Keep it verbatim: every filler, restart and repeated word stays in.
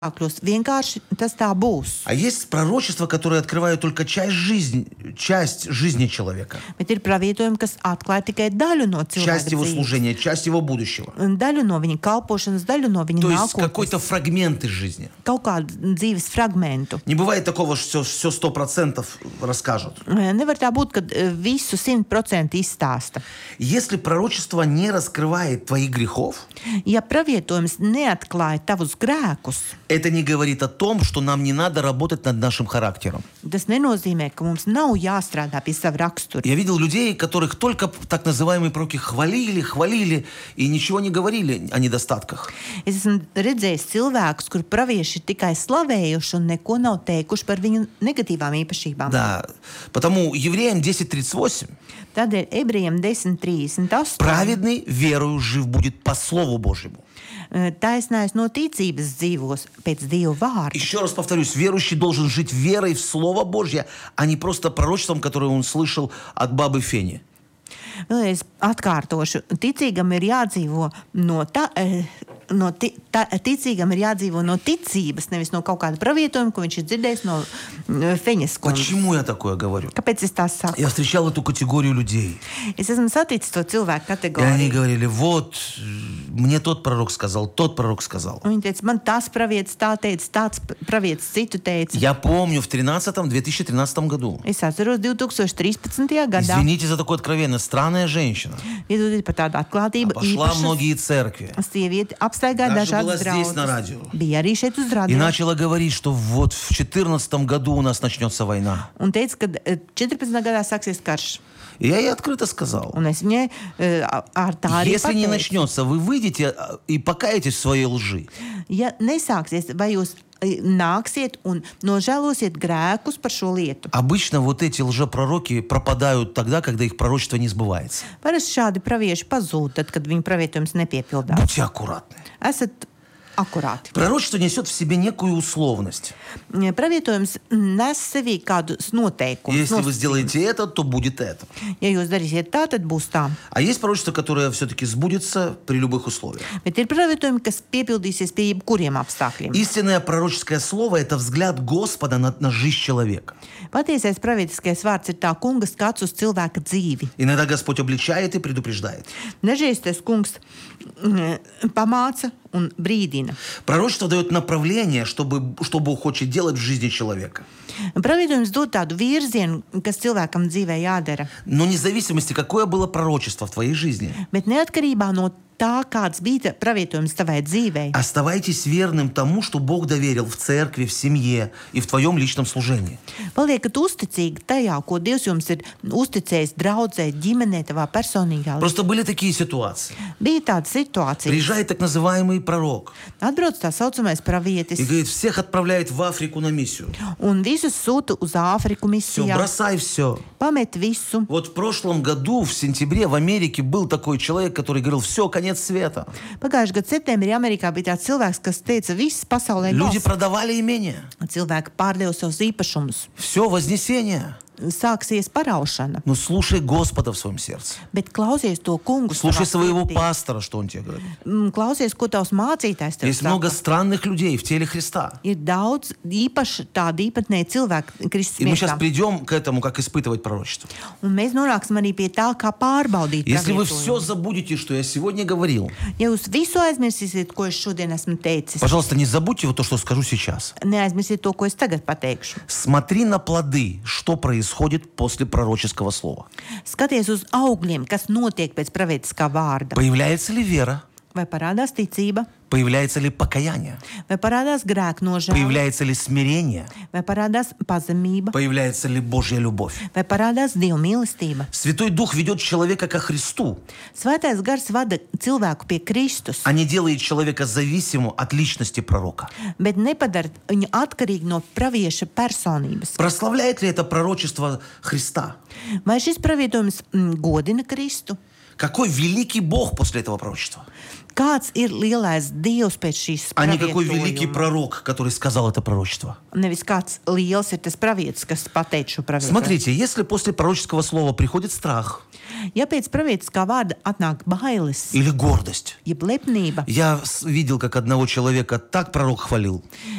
Vienkārši tas tā būs. А есть пророчества, которые открывают только часть жизни, часть жизни человека. Bet ir pravietojumi, kas atklāj tikai daļu no cilvēka Часть его dzīves. служения, часть его будущего. Daļu no viņa kalpošanas, daļu no viņa То есть какой-то nākotnes. фрагмент из жизни. Kaut kādu dzīves fragmentu. Не бывает такого, что все сто процентов расскажут. Nevar tā būt, ka visu simt procentu izstāsta. Если пророчество не раскрывает твоих грехов, Ja pravietojums neatklāja tavus grēkus, это не говорит о том, что нам не надо работать над нашим характером. tas nenozīmē, ka mums nav jāstrādā pie sava rakstura. Я видел людей, которых только так называемые пророки хвалили, хвалили и ничего не говорили о недостатках. Es esmu redzējis cilvēkus, kur pravieši ir tikai slavējuši un neko nav teikuši par viņu negatīvām īpašībām. Да, потому Евреям десять тридцать восемь Tādēļ ebrejiem desmit trīsdesmit astoņi праведный верою жив будет по Слову Божьему. taisnais no ticības dzīvos pēc Dieva vārda. Еще раз повторюсь, верующий должен жить верой в Слово Божье, а не просто пророчеством, которое он слышал от бабы Фени. Vēlreiz atkārtošu. Ticīgam ir jādzīvo no tā, eh, no ti, tā, ticīgam ir jādzīvo no ticības, nevis no kaut kāda pravietojuma, ko viņš ir dzirdējis no eh, Feņas kundzes. Почему я такое говорю? Kāpēc es tā saku? Я встречал эту категорию людей. Es esmu saticis to cilvēku И они kategoriju. говорили, вот, мне тот пророк сказал, тот пророк сказал. Un Viņi teica, man tas pravietis tā teica, tāds pravietis citu teica. Я помню в две тысячи тринадцатом году. Es atceros divi tūkstoši trīspadsmitajā gadā. Извините за такое откровение. Странная женщина. Iedodiet par tādu atklātību. Пошла в многие церкви. Sieviete apstaigāja Даже была dažādas здесь, на draudzes. радио. Bija arī šeit uz И radio. начала говорить, что вот в четырнадцатом году у нас начнется война. Un teica, ka eh, četrpadsmitajā gadā sāksies karš. И я ей открыто сказал. Un es viņai eh, ar tā arī Если не pateicu. начнется, вы выйдете и покаетесь в своей лжи. Ja nesāksies, vai jūs eh, nāksiet un nožēlosiet grēkus par šo lietu. Обычно вот эти лжепророки пропадают тогда, когда их пророчество не сбывается. Parasti šādi pravieši pazūd, tad, kad viņu pravietojums nepiepildās. Будьте аккуратны. Esat akurāti. Пророчество несет в себе некую условность. Pravietojums nes sevī kādus noteikumus. Если вы nosacījumus. сделаете это, то будет это. Ja jūs darīsiet tā, tad būs tā. А есть пророчество, которое все-таки сбудется при любых условиях. Bet ir pravietojumi, kas piepildīsies pie jebkuriem apstākļiem. Истинное пророческое слово – это взгляд Господа на, на жизнь человека. Patiesais pravietiskais vārds ir tā kunga skats uz cilvēka dzīvi. Иногда Господь обличает и предупреждает. Dažreiz tas kungs mm, pamāca un brīdina. Пророчество дает направление, чтобы, что Бог хочет делать в жизни человека. Pravietojums dod tādu virzienu, kas cilvēkam dzīvē jādara. Но вне зависимости, какое было пророчество в твоей жизни, Bet neatkarībā no tā, kāds bija pravietojums tavai dzīvei, оставайтесь верным тому, что Бог доверил в церкви, в семье и в твоем личном служении. paliekat uzticīgi tajā, ko Dievs jums ir uzticējis draudzē, ģimenē, tavā personīgā. Просто были такие ситуации. Bija tāda situācija. Приезжает так называемый пророк Atbrauc tā saucamais и pravietis говорит, всех отправляет в Африку на миссию. un visus sūta uz Āfriku Все, misijā. бросай все. Pamet visu. Вот в прошлом году, в сентябре, в Америке был такой человек, который говорил, все, конец света. Pagājušajā gadā septembrī Amerikā bija tāds cilvēks, kas teica, viss pasaulē Люди gals. продавали имение. Cilvēki pārdeva savus īpašumus. Все, вознесение. Sāksies paraušana. Но слушай Господа в своем сердце. Bet klausies to kungu. Слушай savā своего sirdī. пастора, что он тебе говорит. Mm, Klausies, ko tavs mācītājs tev Есть много saka. странных людей в теле Христа. Ir daudz īpaši tādi īpatnēji cilvēki Kristus И мы сейчас miesā. придем к этому, как испытывать пророчество. Un mēs nonāksim arī pie tā, kā pārbaudīt Если вы pravietojumu. все забудете, что я сегодня говорил, Ja jūs visu aizmirsīsiet, ko es šodien esmu teicis, пожалуйста, не забудьте вот то, что скажу сейчас. neaizmirsiet to, ko es tagad pateikšu. Смотри на плоды, что происходит после пророческого слова. Skaties uz augļiem, kas notiek pēc pravietiskā vārda. Появляется ли вера? Vai parādās ticība, Появляется ли покаяние? vai parādās grēknožēla, Появляется ли смирение? vai parādās pazemība, Появляется ли Божья любовь? vai parādās Dieva mīlestība. Святой Дух ведет человека ко Христу, Svētais gars vada cilvēku pie Kristus, а не делает человека зависимым от личности пророка. bet nepadara viņu atkarīgu no pravieša personības. Прославляет ли это пророчество Христа? Vai šis pravietojums mm, godina Kristu? Какой великий Бог после этого пророчества? Kāds ir lielais Dievs pēc šīs А не какой великий pravietojuma? пророк, который сказал это пророчество. Nevis kāds liels ir tas pravietis, kas pateic šo pravietojumu. Смотрите, если после пророческого слова приходит страх Ja pēc pravietiskā vārda atnāk bailes, или гордость, jeb lepnība, я с- видел, как одного человека так пророк хвалил.